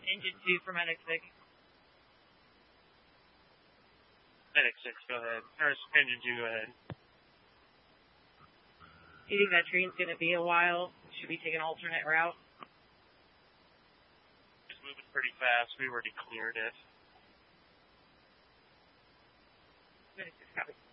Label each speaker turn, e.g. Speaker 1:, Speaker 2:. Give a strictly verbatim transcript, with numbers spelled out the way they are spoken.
Speaker 1: Engine two for Medic six.
Speaker 2: Medic six, go ahead. Or Engine two, go ahead.
Speaker 1: Do you think that train's going to be a while? Should we take an alternate route?
Speaker 2: It's moving pretty fast. We already cleared it.
Speaker 1: Medic six, copy.